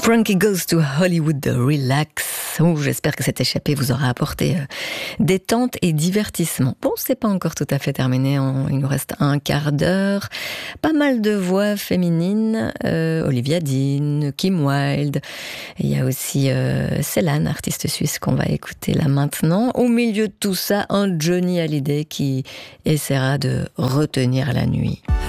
Frankie Goes to Hollywood de Relax. J'espère que cette échappée vous aura apporté détente et divertissement. Bon, c'est pas encore tout à fait terminé, il nous reste un quart d'heure. Pas mal de voix féminines, Olivia Dean, Kim Wilde. Il y a aussi Céline, artiste suisse qu'on va écouter là maintenant. Au milieu de tout ça, un Johnny Hallyday qui essaiera de retenir la nuit.